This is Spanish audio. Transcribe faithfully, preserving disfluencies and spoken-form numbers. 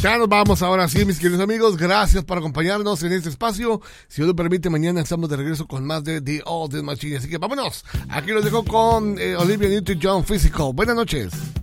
Ya nos vamos ahora sí, mis queridos amigos. Gracias por acompañarnos en este espacio. Si Dios lo permite, mañana estamos de regreso con más de The Oldest Machine. Así que vámonos. Aquí los dejo con eh, Olivia Newton-John Physical. Buenas noches.